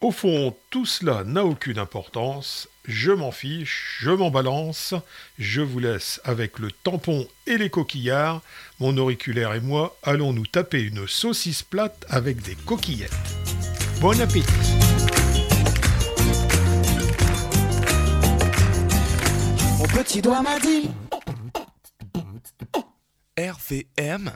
Au fond, tout cela n'a aucune importance, je m'en fiche, je m'en balance, je vous laisse avec le tampon et les coquillards, mon auriculaire et moi allons nous taper une saucisse plate avec des coquillettes. Bon appétit! Mon petit doigt m'a dit RVM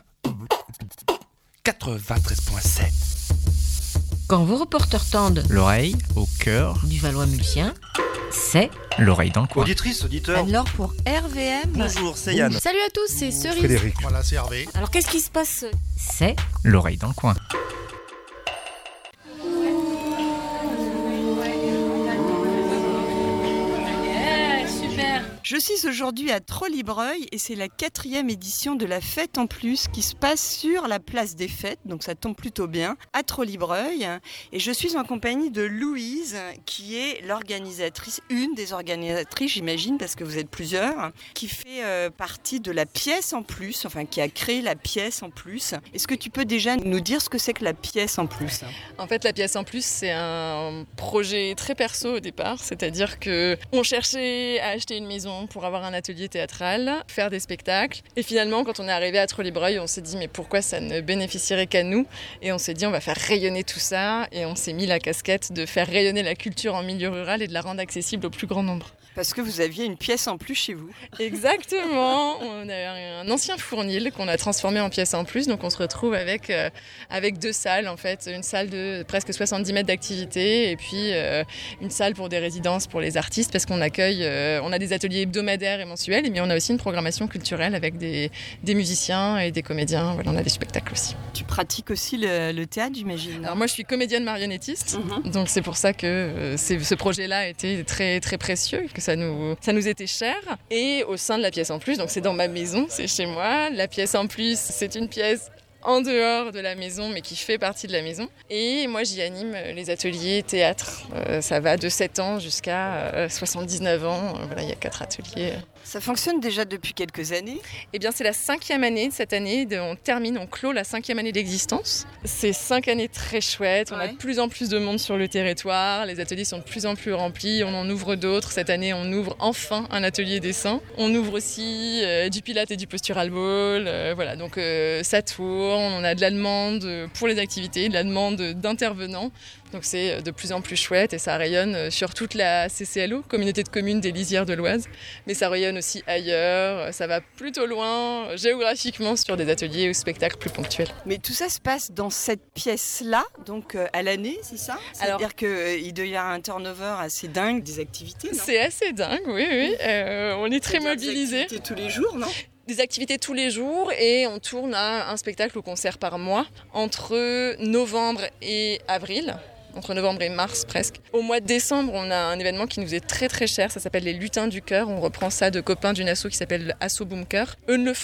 93.7. Quand vos reporters tendent l'oreille au cœur du Valois-Mulsien, c'est l'oreille dans le coin. Auditrice, auditeur. Alors pour RVM. Bonjour, c'est Yann. Salut à tous, c'est Cerise. Frédéric. Voilà, c'est Hervé. Alors qu'est-ce qui se passe? c'est L'oreille dans le coin. Je suis aujourd'hui à Trollibreuil et c'est la 4e édition de la Fête en Plus qui se passe sur la place des Fêtes, donc ça tombe plutôt bien, à Trollibreuil. Et je suis en compagnie de Louise, qui est l'organisatrice, une des organisatrices, j'imagine, parce que vous êtes plusieurs, qui fait partie de la pièce en plus, enfin qui a créé la pièce en plus. Est-ce que tu peux déjà nous dire ce que c'est que la pièce en plus? En fait, la pièce en plus, c'est un projet très perso au départ, c'est-à-dire qu'on cherchait à acheter une maison pour avoir un atelier théâtral, faire des spectacles. Et finalement, quand on est arrivé à Trollibreuil, on s'est dit mais pourquoi ça ne bénéficierait qu'à nous? Et on s'est dit on va faire rayonner tout ça. Et on s'est mis la casquette de faire rayonner la culture en milieu rural et de la rendre accessible au plus grand nombre. Parce que vous aviez une pièce en plus chez vous. Exactement. On a un ancien fournil qu'on a transformé en pièce en plus. Donc on se retrouve avec 2 salles en fait. Une salle de presque 70 mètres d'activité et puis une salle pour des résidences pour les artistes parce qu'on accueille, on a des ateliers hebdomadaires et mensuels, mais on a aussi une programmation culturelle avec des musiciens et des comédiens. Voilà, on a des spectacles aussi. Tu pratiques aussi le théâtre, j'imagine? Alors moi, je suis comédienne marionnettiste, donc c'est pour ça que ce projet-là a été très, très précieux, que ça nous était cher. Et au sein de la pièce en plus, donc c'est dans ma maison, c'est chez moi. La pièce en plus, c'est une pièce en dehors de la maison, mais qui fait partie de la maison. Et moi, j'y anime les ateliers théâtre. Ça va de 7 ans jusqu'à 79 ans. Voilà, il y a 4 ateliers. Ça fonctionne déjà depuis quelques années? Eh bien, c'est la 5e année cette année. On clôt la 5e année d'existence. C'est 5 années très chouettes. On a de plus en plus de monde sur le territoire. Les ateliers sont de plus en plus remplis. On en ouvre d'autres. Cette année, on ouvre enfin un atelier dessin. On ouvre aussi du pilates et du postural ball. Voilà, donc ça tourne. On a de la demande pour les activités, de la demande d'intervenants. Donc c'est de plus en plus chouette et ça rayonne sur toute la CCLO, Communauté de communes des Lisières de l'Oise. Mais ça rayonne aussi ailleurs, ça va plutôt loin géographiquement sur des ateliers ou spectacles plus ponctuels. Mais tout ça se passe dans cette pièce-là, donc à l'année, c'est ça? C'est-à-dire qu'il doit y avoir un turnover assez dingue des activités, non? C'est assez dingue, oui. On est très mobilisés. Des activités tous les jours, non? Des activités tous les jours et on tourne à un spectacle ou concert par mois entre novembre et avril. Entre novembre et mars presque. Au mois de décembre, on a un événement qui nous est très très cher, ça s'appelle les Lutins du Cœur. On reprend ça de copains d'une asso qui s'appelle Asso Bunker. Eux ne le font